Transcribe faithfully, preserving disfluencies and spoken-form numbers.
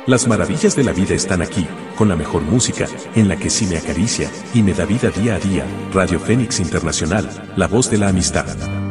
Las maravillas de la vida están aquí, con la mejor música, en la que sí me acaricia y me da vida día a día. Radio Fénix Internacional, la voz de la amistad.